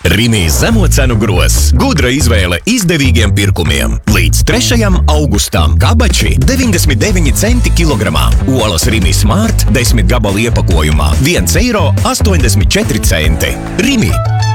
Rimi zemo cenu grozs. Gudra izvēle izdevīgiem pirkumiem. Līdz 3. augustam kabači 99 centi kilogramā. Olas Rimi Smart 10 gabalu iepakojumā 1,84 €. Rimi.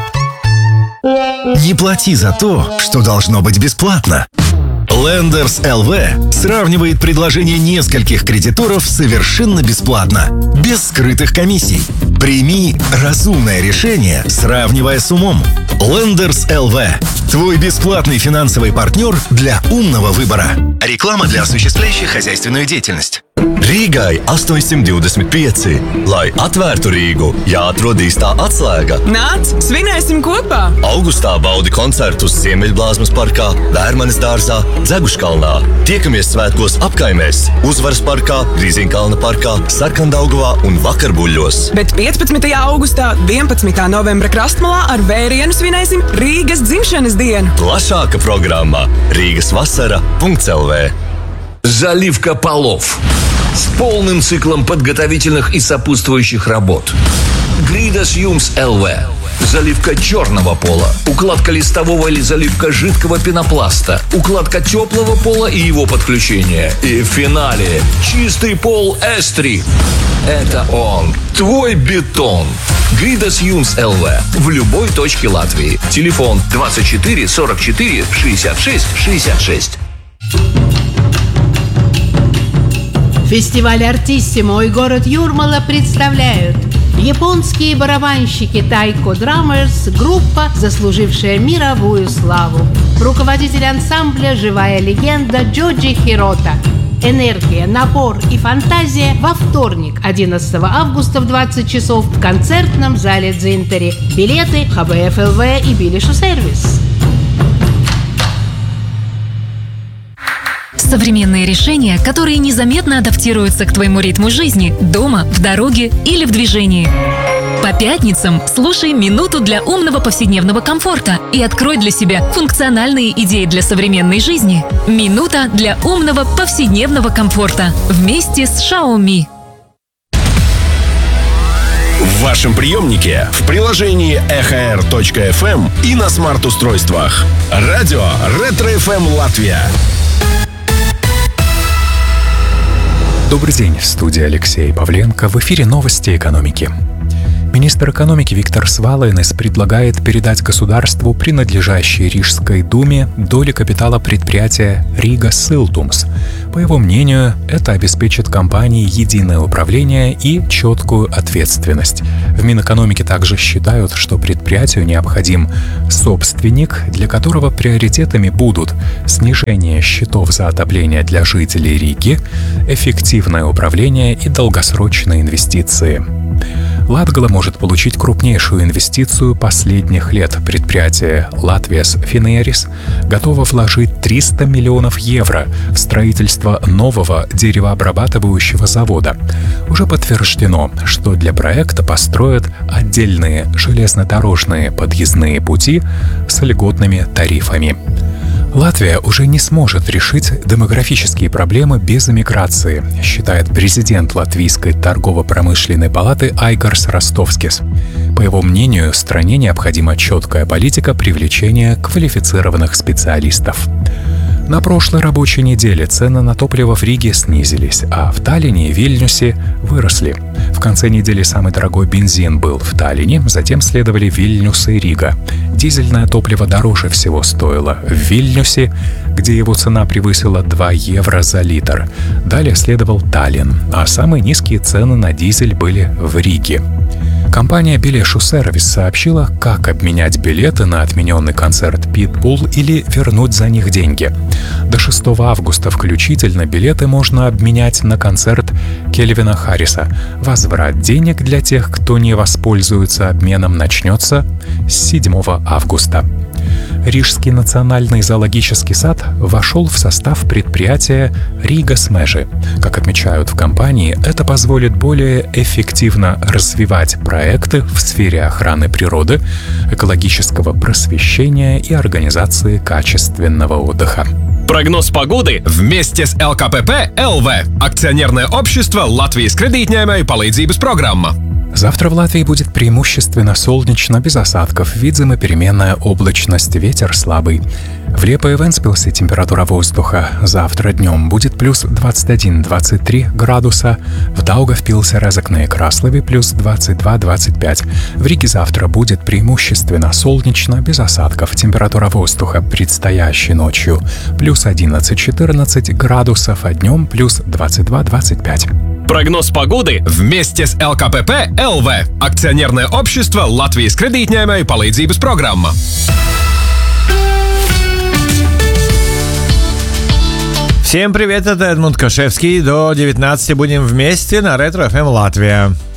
Не плати за то, что должно быть бесплатно. Lenders LV сравнивает предложения нескольких кредиторов совершенно бесплатно, без скрытых комиссий. Прими разумное решение, сравнивая с умом. Lenders LV – твой бесплатный финансовый партнер для умного выбора. Реклама для осуществляющих хозяйственную деятельность. Rīgai 825. Lai atvērtu Rīgu, jāatrod īstā atslēga. Nāc, svinēsim kopā! Augustā baudi koncertus Ziemeļblāzmas parkā, Vērmanes dārzā, Dzeguškalnā. Tiekamies svētkos apkaimēs, Uzvaras parkā, Grīziņkalna parkā, Sarkandaugavā un Vakarbuļļos. Bet 15. augustā, 11. novembra krastmalā ar vērienu svinēsim Rīgas dzimšanas dienu. Plašāka programma rīgasvasara.lv. Заливка полов с полным циклом подготовительных и сопутствующих работ. Гридас Юмс ЛВ. Заливка черного пола, укладка листового или заливка жидкого пенопласта, укладка теплого пола и его подключение. И в финале чистый пол Эстри. Это он, твой бетон. Гридас Юмс ЛВ в любой точке Латвии. Телефон 24 44 66 66. Фестиваль «Артиссимо» и город Юрмала представляют японские барабанщики Тайко Драмерс, группа, заслужившая мировую славу. Руководитель ансамбля «Живая легенда» Джоджи Хирота. Энергия, напор и фантазия во вторник, 11 августа в 20 часов в концертном зале Дзинтери. Билеты ХБФ ЛВ и Билишу сервис. Современные решения, которые незаметно адаптируются к твоему ритму жизни, дома, в дороге или в движении. По пятницам слушай «Минуту для умного повседневного комфорта» и открой для себя функциональные идеи для современной жизни. «Минута для умного повседневного комфорта» вместе с Xiaomi. В вашем приемнике, в приложении EHR.FM и на смарт-устройствах. Радио Ретро-ФМ Латвия. Добрый день, в студии Алексей Павленко. В эфире новости экономики. Министр экономики Виктор Свалайнес предлагает передать государству, принадлежащей Рижской думе, доли капитала предприятия Рига Силтумс. По его мнению, это обеспечит компании единое управление и четкую ответственность. В Минэкономике также считают, что предприятию необходим собственник, для которого приоритетами будут снижение счетов за отопление для жителей Риги, эффективное управление и долгосрочные инвестиции. Латгала может получить крупнейшую инвестицию последних лет. Предприятие Латвиас Финерис готово вложить 300 миллионов евро в строительство нового деревообрабатывающего завода. Уже подтверждено, что для проекта построят отдельные железнодорожные подъездные пути с льготными тарифами. Латвия уже не сможет решить демографические проблемы без эмиграции, считает президент Латвийской торгово-промышленной палаты Айгарс Ростовскис. По его мнению, стране необходима четкая политика привлечения квалифицированных специалистов. На прошлой рабочей неделе цены на топливо в Риге снизились, а в Таллине и Вильнюсе выросли. В конце недели самый дорогой бензин был в Таллине, затем следовали Вильнюс и Рига. Дизельное топливо дороже всего стоило в Вильнюсе, где его цена превысила 2 евро за литр. Далее следовал Таллин, а самые низкие цены на дизель были в Риге. Компания Билешу Сервис сообщила, как обменять билеты на отмененный концерт Pitbull или вернуть за них деньги. До 6 августа включительно билеты можно обменять на концерт Кельвина Харриса. Возврат денег для тех, кто не воспользуется обменом, начнется с 7 августа. Рижский национальный зоологический сад вошел в состав предприятия Рига Смежи. Как отмечают в компании, это позволит более эффективно развивать проекты в сфере охраны природы, экологического просвещения и организации качественного отдыха. Прогноз погоды вместе с ЛКПП ЛВ. Акционерное общество Латвijas kredītņēmēju palīdzības programma. Завтра в Латвии будет преимущественно солнечно, без осадков, видима переменная облачность, ветер слабый. В Лепое и Вентспилсе температура воздуха завтра днем будет плюс 21-23 градуса, в Даугавпилсе, Резекне и Краслове плюс 22-25. В Риге завтра будет преимущественно солнечно, без осадков, температура воздуха предстоящей ночью плюс 11-14 градусов, а днем плюс 22-25. Прогноз погоды вместе с ЛКПП ЛВ. Акционерное общество Латвijas kredītņēmēju palīdzības programma. Всем привет, это Эдмунд Кашевский. До 19 будем вместе на Ретро FM Латвия.